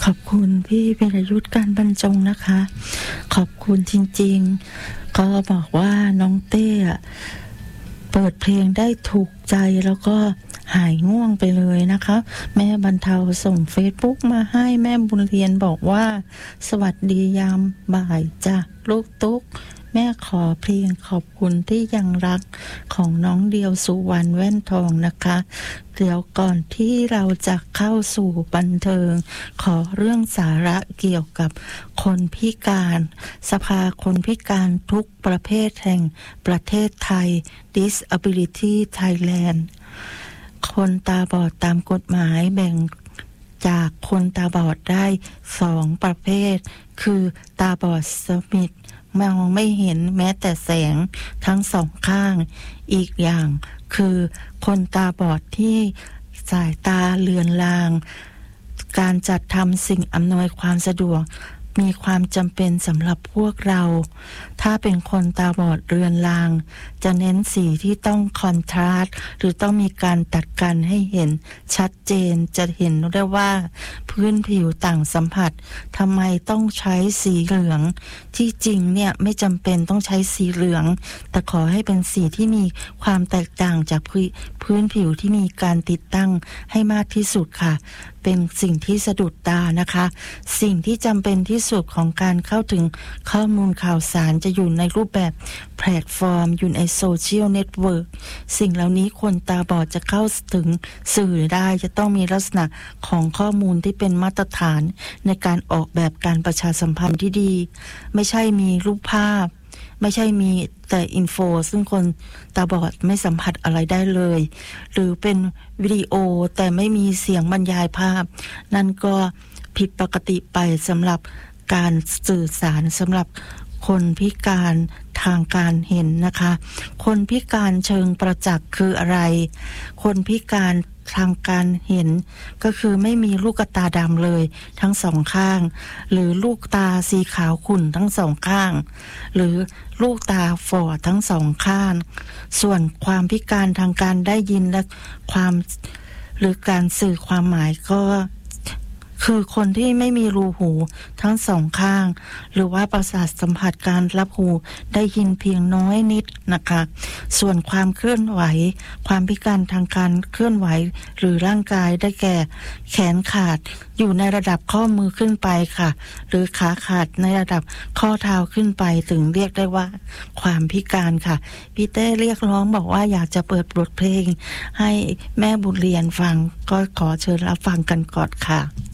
อบคุณพี่วิรยุทธการบรรจงนะคะขอบคุณจริงๆก็บอกว่าน้องเต้เปิดเพลงได้ถูกใจแล้วก็หายง่วงไปเลยนะคะแม่บรรเทาส่ง Facebook มาให้แม่บุญเรียนบอกว่าสวัสดียามบ่ายจ้ะลูกตุ๊กแม่ขอเพลงขอบคุณที่ยังรักของน้องเดียวสุวรรณแว่นทองนะคะเดี๋ยวก่อนที่เราจะเข้าสู่บันเทิงขอเรื่องสาระเกี่ยวกับคนพิการสภาคนพิการทุกประเภทแห่งประเทศไทย Disability Thailand คนตาบอดตามกฎหมายแบ่งจากคนตาบอดได้2ประเภทคือตาบอดสนิทมองไม่เห็นแม้แต่แสงทั้ง2ข้างอีกอย่างคือคนตาบอดที่สายตาเลือนลางการจัดทำสิ่งอำนวยความสะดวกมีความจำเป็นสำหรับพวกเราถ้าเป็นคนตาบอดเรือนรางจะเน้นสีที่ต้องคอนทราสต์หรือต้องมีการตัดกันให้เห็นชัดเจนจะเห็นได้ว่าพื้นผิวต่างสัมผัสทำไมต้องใช้สีเหลืองที่จริงเนี่ยไม่จำเป็นต้องใช้สีเหลืองแต่ขอให้เป็นสีที่มีความแตกต่างจากพื้นผิวที่มีการติดตั้งให้มากที่สุดค่ะเป็นสิ่งที่สะดุดตานะคะสิ่งที่จำเป็นที่สุดของการเข้าถึงข้อมูลข่าวสารจะอยู่ในรูปแบบแพลตฟอร์มอยู่ในโซเชียลเน็ตเวิร์กสิ่งเหล่านี้คนตาบอดจะเข้าถึงสื่อได้จะต้องมีลักษณะของข้อมูลที่เป็นมาตรฐานในการออกแบบการประชาสัมพันธ์ที่ดีไม่ใช่มีรูปภาพไม่ใช่มีแต่อินโฟซึ่งคนตาบอดไม่สัมผัสอะไรได้เลยหรือเป็นวิดีโอแต่ไม่มีเสียงบรรยายภาพนั่นก็ผิดปกติไปสำหรับการสื่อสารสำหรับคนพิการทางการเห็นนะคะคนพิการเชิงประจักษ์คืออะไรคนพิการทางการเห็นก็คือไม่มีลูกตาดำเลยทั้งสองข้างหรือลูกตาสีขาวขุ่นทั้งสองข้างหรือลูกตาฝ่อทั้งสองข้างส่วนความพิการทางการได้ยินและความหรือการสื่อความหมายก็คือคนที่ไม่มีรูหูทั้งสองข้างหรือว่าประสาทสัมผัสการรับหูได้ยินเพียงน้อยนิดนะคะส่วนความเคลื่อนไหวความพิการทางการเคลื่อนไหวหรือร่างกายได้แก่แขนขาดอยู่ในระดับข้อมือขึ้นไปค่ะหรือขาขาดในระดับข้อเท้าขึ้นไปถึงเรียกได้ว่าความพิการค่ะพี่เต้เรียกร้องบอกว่าอยากจะเปิดบทเพลงให้แม่บุญเรียนฟังก็ขอเชิญรับฟังกันก่อนค่ะ